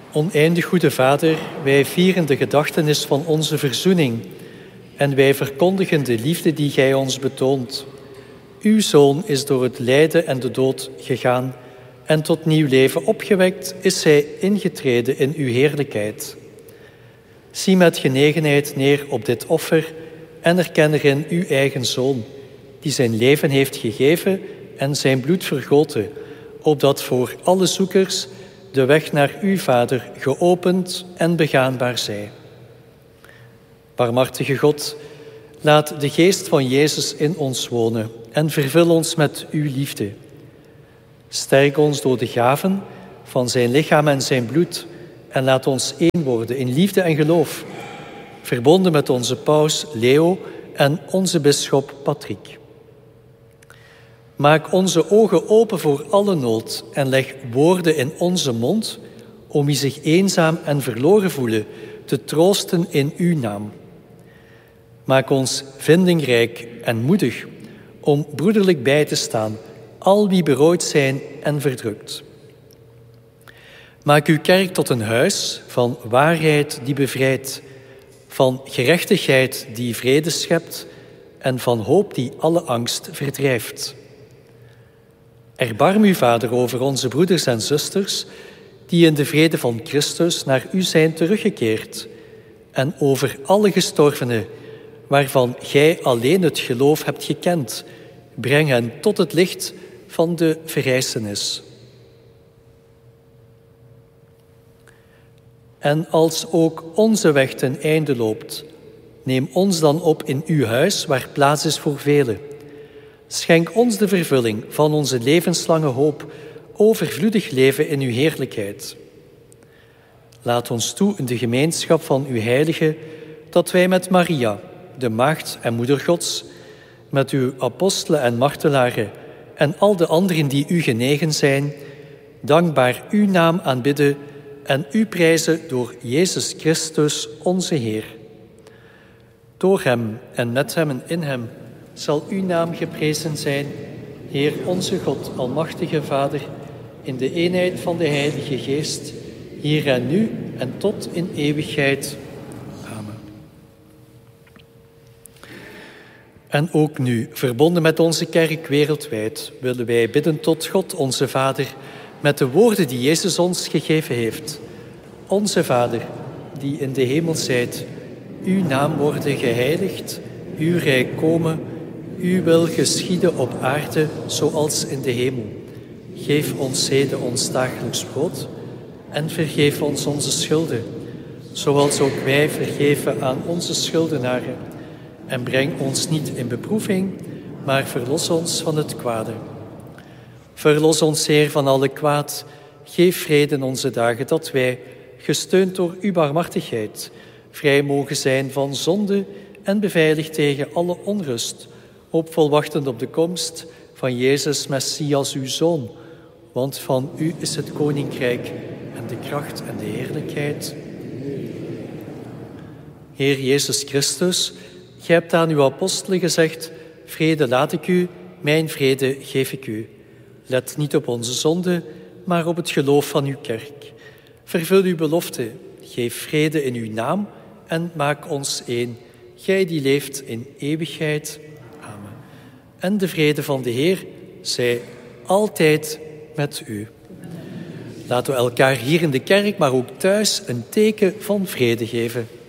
Oneindig goede Vader, wij vieren de gedachtenis van onze verzoening en wij verkondigen de liefde die Gij ons betoont. Uw Zoon is door het lijden en de dood gegaan en tot nieuw leven opgewekt is Hij ingetreden in uw heerlijkheid. Zie met genegenheid neer op dit offer en erken erin uw eigen Zoon, die zijn leven heeft gegeven en zijn bloed vergoten, opdat voor alle zoekers de weg naar uw Vader geopend en begaanbaar zij. Barmhartige God, laat de geest van Jezus in ons wonen en vervul ons met uw liefde. Sterk ons door de gaven van zijn lichaam en zijn bloed en laat ons één worden in liefde en geloof, verbonden met onze paus Leo en onze bisschop Patrick. Maak onze ogen open voor alle nood en leg woorden in onze mond om wie zich eenzaam en verloren voelen te troosten in uw naam. Maak ons vindingrijk en moedig om broederlijk bij te staan, al wie berooid zijn en verdrukt. Maak uw kerk tot een huis van waarheid die bevrijdt, van gerechtigheid die vrede schept en van hoop die alle angst verdrijft. Erbarm u, Vader, over onze broeders en zusters die in de vrede van Christus naar u zijn teruggekeerd en over alle gestorvenen waarvan Gij alleen het geloof hebt gekend. Breng hen tot het licht van de verrijzenis. En als ook onze weg ten einde loopt, neem ons dan op in uw huis waar plaats is voor velen. Schenk ons de vervulling van onze levenslange hoop, overvloedig leven in uw heerlijkheid. Laat ons toe in de gemeenschap van uw heiligen, dat wij met Maria, de maagd en moeder Gods, met uw apostelen en martelaren en al de anderen die u genegen zijn, dankbaar uw naam aanbidden en u prijzen door Jezus Christus, onze Heer. Door hem en met hem en in hem zal uw naam geprezen zijn, Heer onze God, almachtige Vader, in de eenheid van de Heilige Geest, hier en nu en tot in eeuwigheid. Amen. En ook nu, verbonden met onze kerk wereldwijd, willen wij bidden tot God, onze Vader, met de woorden die Jezus ons gegeven heeft. Onze Vader, die in de hemel zijt, uw naam worden geheiligd, uw rijk komen, uw wil geschieden op aarde zoals in de hemel. Geef ons heden ons dagelijks brood en vergeef ons onze schulden, zoals ook wij vergeven aan onze schuldenaren. En breng ons niet in beproeving, maar verlos ons van het kwade. Verlos ons, Heer, van alle kwaad. Geef vrede in onze dagen, dat wij, gesteund door uw barmhartigheid, vrij mogen zijn van zonde en beveiligd tegen alle onrust, hoopvol wachtend op de komst van Jezus Messias, uw Zoon. Want van u is het koninkrijk en de kracht en de heerlijkheid. Heer Jezus Christus, gij hebt aan uw apostelen gezegd, vrede laat ik u, mijn vrede geef ik u. Let niet op onze zonde, maar op het geloof van uw kerk. Vervul uw belofte, geef vrede in uw naam en maak ons één, gij die leeft in eeuwigheid. Amen. En de vrede van de Heer zij altijd met u. Laten we elkaar hier in de kerk, maar ook thuis, een teken van vrede geven.